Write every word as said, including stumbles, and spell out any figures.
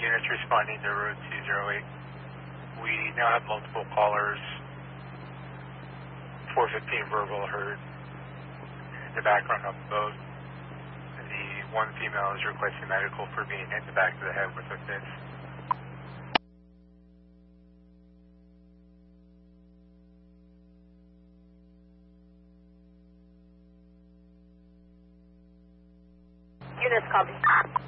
units responding to road two zero eight. We now have multiple callers. four fifteen verbal heard in the background of the boat. The one female is requesting medical for being hit in the back of the head with a fist. Units copy.